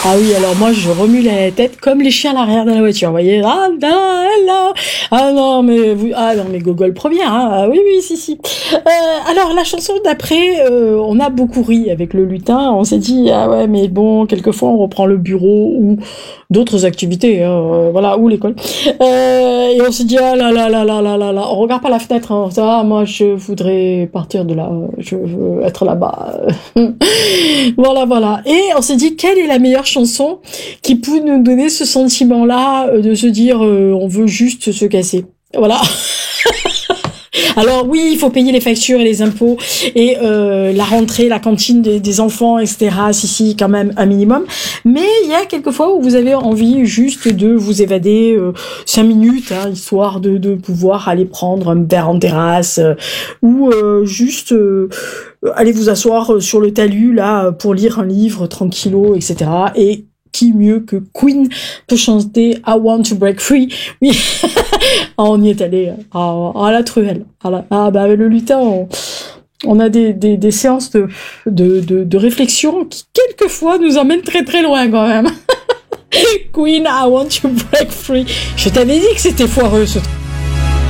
Ah oui, alors moi je remue la tête comme les chiens à l'arrière de la voiture, vous voyez. Ah non, là. Ah non, mais Gogol première, hein. Ah, oui, si. Alors la chanson d'après, on a beaucoup ri avec le lutin. On s'est dit ah ouais, mais bon, quelquefois on reprend le bureau ou d'autres activités, hein, voilà, ou l'école. Et on s'est dit ah là, on regarde pas la fenêtre. Hein, ça, moi je voudrais partir de là, je veux être là-bas. Voilà. Et on s'est dit quelle est la meilleure chanson qui peut nous donner ce sentiment-là de se dire on veut juste se casser. Voilà. Alors oui, il faut payer les factures et les impôts et la rentrée, la cantine des enfants, etc. Si, quand même un minimum. Mais il y a quelques fois où vous avez envie juste de vous évader 5 minutes, hein, histoire de pouvoir aller prendre un verre en terrasse ou juste aller vous asseoir sur le talus là pour lire un livre tranquillo, etc. Et qui mieux que Queen pour chanter I Want to Break Free. Oui, on y est allé à la truelle. Avec le lutin, on a des séances de réflexion qui quelquefois nous emmènent très très loin quand même. Queen, I Want to Break Free. Je t'avais dit que c'était foireux ce truc.